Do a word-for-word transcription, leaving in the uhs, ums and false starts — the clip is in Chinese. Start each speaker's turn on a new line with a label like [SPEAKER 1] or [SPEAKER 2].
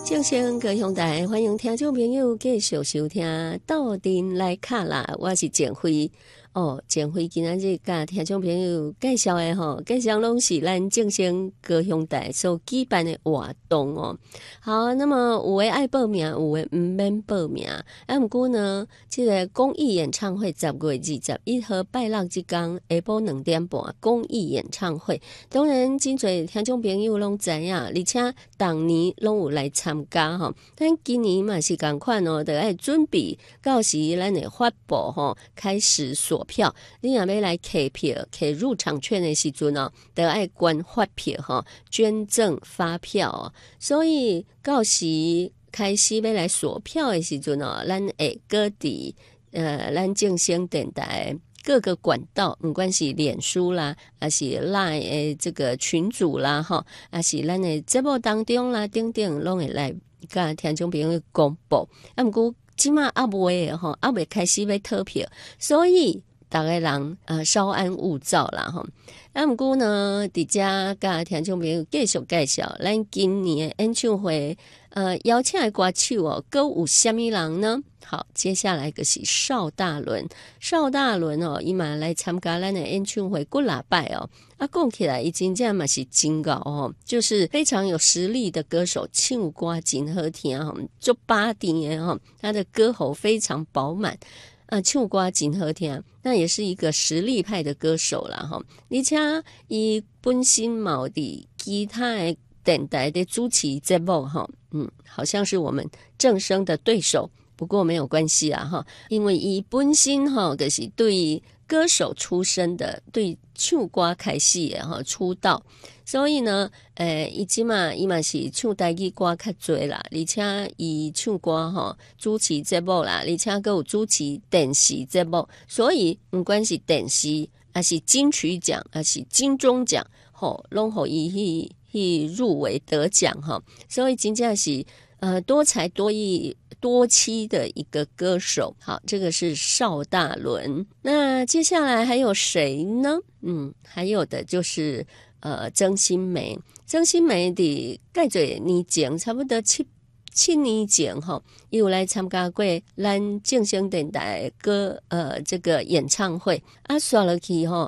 [SPEAKER 1] 正声高雄台，欢迎听众朋友继续收听《斗阵来卡啦》，我是简辉。哦，简辉今仔日甲听众朋友介绍的吼，介绍拢是咱正声高雄台所举办的活动哦。好，那么有的爱报名，有的毋免报名。啊，毋过呢，这个公益演唱会十月二十一号拜六即天下晡两点半公益演唱会，当然真侪听众朋友拢知影，而且逐年拢有来参加吼。但今年嘛是同款哦，就爱准备到时咱会发布吼，开始锁票，你若要来开票、开入场券的时阵哦，就爱捐发票吼，捐赠发票哦。所以到时开始要来锁票的时阵哦，咱会各地呃，咱正声电台各个管道，不管是脸书啦，还是 Line 的这个群组啦，哈，还是咱的节目当中啦，等等拢会来甲听众朋友公布。啊，不过即马还未的吼，还未开始要投票，所以大家人呃稍安勿躁啦吼。啊，不过呢，伫遮甲听众朋友继续介绍，咱今年的演唱会，呃，邀请的歌手哦，各有虾米人呢？好，接下来就是邵大伦，邵大伦哦，伊嘛来参加咱的演唱会几礼拜哦。啊，讲起来，伊真正嘛是真高哦，就是非常有实力的歌手，唱歌真好听哦，就八点的哦，他的歌喉非常饱满。啊，唱歌真好听，那也是一个实力派的歌手啦哈。而且伊本身嘛伫其他的电台的主持节目哈，嗯，好像是我们正声的对手，不过没有关系啊哈，因为伊本身哈就是对歌手出身的，对唱歌开始的哈出道，所以呢，诶，伊即嘛伊嘛是唱台语歌较侪啦，而且伊唱歌吼主持节目啦，而且还有主持电视节目，所以不管是电视还是金曲奖还是金钟奖，吼，拢互伊去去入围得奖哈，所以真正是呃多才多艺多妻的一个歌手。好，这个是邵大伦。那接下来还有谁呢？嗯，还有的就是呃曾心梅。曾心梅的介侪年前，差不多七七年前哈，有来参加过咱正声电台歌呃这个演唱会啊，刷落去哈，